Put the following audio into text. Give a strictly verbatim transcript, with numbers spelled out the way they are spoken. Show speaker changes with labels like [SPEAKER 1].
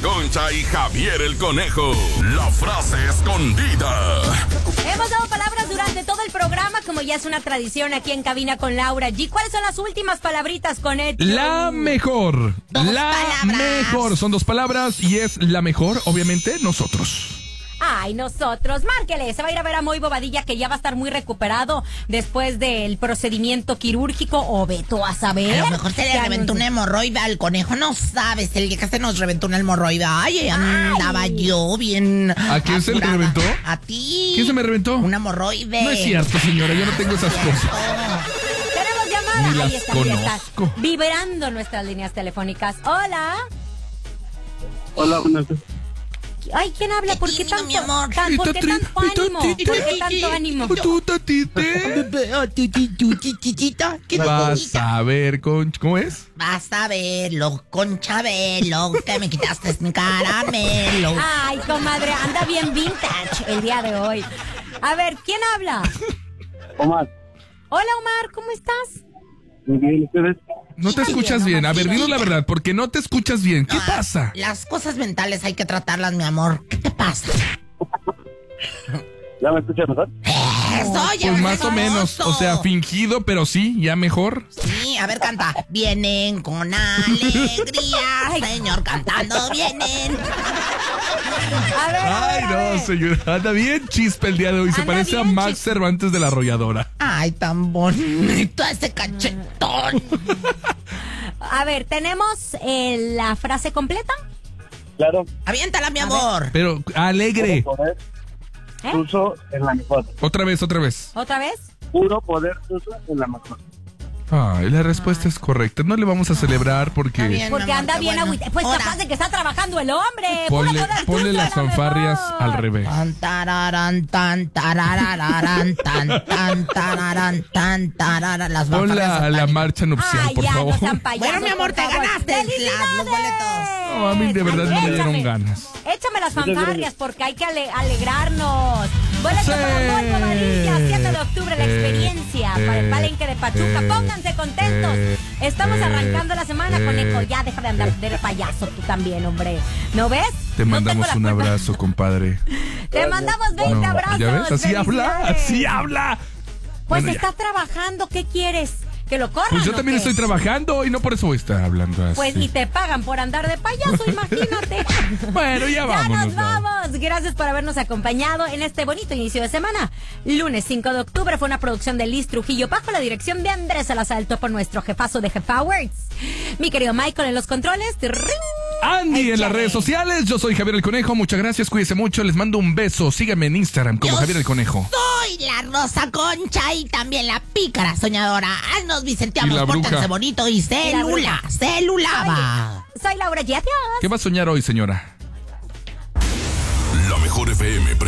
[SPEAKER 1] Concha y Javier el Conejo. La frase escondida.
[SPEAKER 2] Hemos dado palabras durante todo el programa, como ya es una tradición aquí en Cabina con Laura G. ¿Cuáles son las últimas palabritas, Conejo?
[SPEAKER 3] La mejor.
[SPEAKER 4] Dos
[SPEAKER 3] la
[SPEAKER 4] palabras.
[SPEAKER 3] mejor. Son dos palabras y es la mejor, obviamente, nosotros.
[SPEAKER 2] Ay, nosotros, márquele, se va a ir a ver a Moy Bobadilla, que ya va a estar muy recuperado después del procedimiento quirúrgico, o veto a saber.
[SPEAKER 4] A lo mejor se le
[SPEAKER 2] Ya
[SPEAKER 4] reventó
[SPEAKER 2] nos-
[SPEAKER 4] una hemorroide al conejo, no sabes, el día que se nos reventó una hemorroide. Ay, andaba
[SPEAKER 2] Ay.
[SPEAKER 4] yo bien.
[SPEAKER 3] ¿A quién se le
[SPEAKER 4] apurada.
[SPEAKER 3] reventó?
[SPEAKER 4] A ti.
[SPEAKER 3] ¿Quién se me reventó?
[SPEAKER 4] Una hemorroide.
[SPEAKER 3] No es cierto, señora, yo no tengo esas cosas.
[SPEAKER 2] Tenemos llamada.
[SPEAKER 3] Ni las
[SPEAKER 2] Ahí está, ahí está.
[SPEAKER 3] conozco.
[SPEAKER 2] Vibrando nuestras líneas telefónicas. Hola.
[SPEAKER 5] Hola, buenas tardes.
[SPEAKER 2] Ay, ¿quién habla?
[SPEAKER 4] Qué
[SPEAKER 2] ¿Por qué
[SPEAKER 4] tímido,
[SPEAKER 2] tanto,
[SPEAKER 4] mi amor.
[SPEAKER 2] tan- ¿por qué
[SPEAKER 3] Tita,
[SPEAKER 2] tanto
[SPEAKER 3] tita,
[SPEAKER 2] ánimo?
[SPEAKER 3] tita,
[SPEAKER 2] ¿Por qué tanto ánimo?
[SPEAKER 3] ¿Tú, tatite?
[SPEAKER 4] ¿Qué
[SPEAKER 3] Vas a ver, Concha. ¿Cómo es?
[SPEAKER 4] Vas a verlo con Chabelo, que me quitaste mi caramelo.
[SPEAKER 2] Ay, comadre, anda bien vintage el día de hoy. A ver, ¿quién habla?
[SPEAKER 5] Omar,
[SPEAKER 2] Hola, Omar, ¿cómo estás?
[SPEAKER 5] muy bien, ¿ustedes?
[SPEAKER 3] No te escuchas bien. A ver, dinos la verdad, porque no te escuchas bien. ¿Qué
[SPEAKER 4] Ah,
[SPEAKER 3] pasa?
[SPEAKER 4] Las cosas mentales hay que tratarlas, mi amor. ¿Qué te pasa?
[SPEAKER 5] ¿Ya me escuchas mejor?
[SPEAKER 4] Eso, ya
[SPEAKER 3] Pues
[SPEAKER 4] ves,
[SPEAKER 3] más o menos. O sea, fingido, pero sí, ya mejor.
[SPEAKER 4] Sí, a ver, canta. Vienen con alegría, señor, cantando vienen.
[SPEAKER 2] A ver, a
[SPEAKER 3] Ay,
[SPEAKER 2] ver, a
[SPEAKER 3] no,
[SPEAKER 2] ver.
[SPEAKER 3] señora. Anda bien chispa el día de hoy. Se
[SPEAKER 2] Anda
[SPEAKER 3] parece a
[SPEAKER 2] bien
[SPEAKER 3] Max
[SPEAKER 2] chispa.
[SPEAKER 3] Cervantes de la Arrolladora.
[SPEAKER 4] Ay, tan bonito ese cachetón.
[SPEAKER 2] A ver, ¿tenemos eh, la frase completa?
[SPEAKER 5] Claro.
[SPEAKER 4] Aviéntala, mi amor.
[SPEAKER 3] Pero alegre.
[SPEAKER 5] Puro poder,
[SPEAKER 2] ¿Eh?
[SPEAKER 5] uso en la mejor.
[SPEAKER 3] Otra vez, otra vez.
[SPEAKER 2] ¿Otra vez?
[SPEAKER 5] Puro poder, uso en la mejor.
[SPEAKER 3] Ay, la respuesta es correcta. No le vamos a celebrar
[SPEAKER 4] Está
[SPEAKER 3] porque
[SPEAKER 4] bien.
[SPEAKER 2] Porque
[SPEAKER 4] mi amor,
[SPEAKER 2] anda
[SPEAKER 4] qué
[SPEAKER 2] bien
[SPEAKER 4] bueno.
[SPEAKER 2] agüita. Pues
[SPEAKER 4] Ahora.
[SPEAKER 2] capaz de que está trabajando el hombre. Puro
[SPEAKER 3] ponle,
[SPEAKER 2] poder
[SPEAKER 3] ponle
[SPEAKER 2] tuyo,
[SPEAKER 3] las
[SPEAKER 2] a lo
[SPEAKER 3] fanfarrias
[SPEAKER 2] mejor.
[SPEAKER 3] al revés.
[SPEAKER 4] Tan, tararán, tan, tarararán, tan, tan, tararán, tan, tararán. Las
[SPEAKER 3] Pon
[SPEAKER 4] fanfarrias
[SPEAKER 3] la, la
[SPEAKER 4] satánicas.
[SPEAKER 3] marcha nupcial,
[SPEAKER 2] Ay,
[SPEAKER 3] por
[SPEAKER 2] ya,
[SPEAKER 3] favor.
[SPEAKER 2] no sean payasos,
[SPEAKER 4] Bueno, mi amor,
[SPEAKER 2] por
[SPEAKER 4] te
[SPEAKER 2] favor.
[SPEAKER 4] ganaste las- los
[SPEAKER 2] ¡Felicidades!
[SPEAKER 4] boletos.
[SPEAKER 3] No, a mí de verdad no me dieron
[SPEAKER 2] Échame.
[SPEAKER 3] ganas.
[SPEAKER 2] Échame las fanfarrias porque hay que ale- alegrarnos. Boleto
[SPEAKER 3] Sí.
[SPEAKER 2] para Moy Bobadilla, siete de octubre, la
[SPEAKER 3] Eh,
[SPEAKER 2] experiencia para el
[SPEAKER 3] eh,
[SPEAKER 2] Palenque de Pachuca.
[SPEAKER 3] eh,
[SPEAKER 2] Pónganse contentos.
[SPEAKER 3] eh,
[SPEAKER 2] Estamos
[SPEAKER 3] eh,
[SPEAKER 2] arrancando la semana,
[SPEAKER 3] eh,
[SPEAKER 2] Conejo. Ya deja de andar
[SPEAKER 3] eh.
[SPEAKER 2] de payaso tú también, hombre. ¿No ves?
[SPEAKER 3] Te
[SPEAKER 2] No
[SPEAKER 3] mandamos
[SPEAKER 2] tengo la
[SPEAKER 3] un
[SPEAKER 2] culpa.
[SPEAKER 3] abrazo, compadre.
[SPEAKER 2] Te mandamos veinte
[SPEAKER 3] No,
[SPEAKER 2] abrazos.
[SPEAKER 3] ¿ya ves? Así habla,
[SPEAKER 2] Felicidades.
[SPEAKER 3] así habla.
[SPEAKER 2] Pues
[SPEAKER 3] Bueno, ya.
[SPEAKER 2] está trabajando, ¿qué quieres? ¿Que lo corran?
[SPEAKER 3] Pues yo
[SPEAKER 2] o
[SPEAKER 3] también
[SPEAKER 2] qué?
[SPEAKER 3] estoy trabajando y no por eso voy a estar hablando así.
[SPEAKER 2] Pues y te pagan por andar de payaso, imagínate.
[SPEAKER 3] Bueno, ya
[SPEAKER 2] Ya
[SPEAKER 3] vámonos.
[SPEAKER 2] nos vamos. Gracias por habernos acompañado en este bonito inicio de semana. Lunes cinco de octubre fue una producción de Liz Trujillo bajo la dirección de Andrés Salazar, el topo, nuestro jefazo de Jefawers. Mi querido Michael en los controles. ¡Ring!
[SPEAKER 3] Andy en las
[SPEAKER 2] Échale.
[SPEAKER 3] redes sociales. Yo soy Javier el Conejo. Muchas gracias, cuídense mucho. Les mando un beso. Síganme en Instagram como
[SPEAKER 4] Yo
[SPEAKER 3] Javier el Conejo.
[SPEAKER 4] Soy la Rosa Concha y también la pícara soñadora. Haznos
[SPEAKER 3] Y
[SPEAKER 4] Vicentiamos,
[SPEAKER 3] la
[SPEAKER 4] pórtense
[SPEAKER 3] bruja.
[SPEAKER 4] bonito y
[SPEAKER 2] la
[SPEAKER 4] célula,
[SPEAKER 2] bruja.
[SPEAKER 4] celulaba.
[SPEAKER 2] Soy Laura G. Adiós.
[SPEAKER 3] ¿Qué va a soñar hoy, señora?
[SPEAKER 1] La mejor F M